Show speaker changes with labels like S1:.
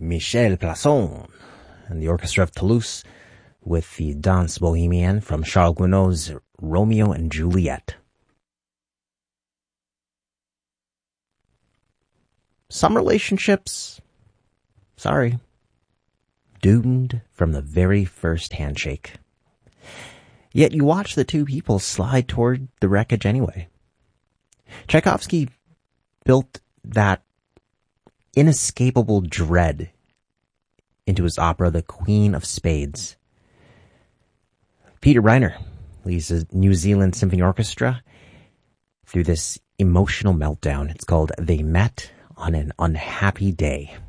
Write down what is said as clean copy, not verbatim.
S1: Michel Plasson and the Orchestra of Toulouse with the Danse Bohemienne from Charles Gounod's Romeo and Juliet. Some relationships, sorry, doomed from the very first handshake. Yet you watch the two people slide toward the wreckage anyway. Tchaikovsky built that inescapable dread into his opera, The Queen of Spades. Peter Reiner leads the New Zealand Symphony Orchestra through this emotional meltdown. It's called They Met on an Unhappy Day.